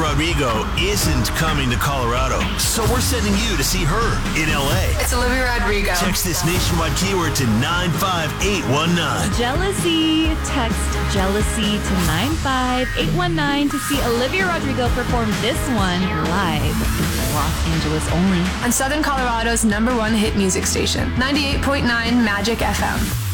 Rodrigo isn't coming to Colorado, so we're sending you to see her in L.A. It's Olivia Rodrigo. Text this nationwide keyword to 95819. Jealousy. Text jealousy to 95819 to see Olivia Rodrigo perform this one live. Los Angeles only. On Southern Colorado's #1 hit music station, 98.9 Magic FM.